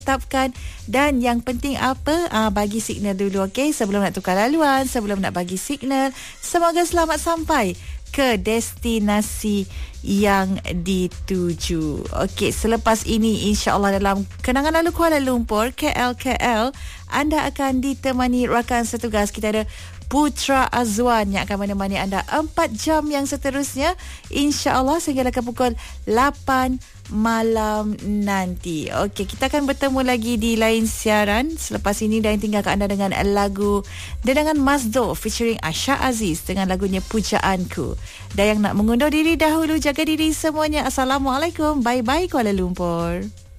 tetapkan. Dan yang penting apa? Bagi signal dulu, okey? Sebelum nak tukar laluan, sebelum nak bagi signal. Semoga selamat sampai ke destinasi yang dituju. Okey, selepas ini insya-Allah dalam Kenangan Lalu Kuala Lumpur, KL, anda akan ditemani rakan setugas. Kita ada Putra Azwan yang akan menemani anda 4 jam yang seterusnya, insya-Allah sehingga ke pukul 8 malam nanti. Okey, kita akan bertemu lagi di lain siaran selepas ini, dan tinggalkan anda dengan lagu Dendangan Masdo featuring Asha Aziz dengan lagunya Pujaanku. Dan yang nak mengundur diri dahulu, jaga diri semuanya. Assalamualaikum. Bye-bye Kuala Lumpur.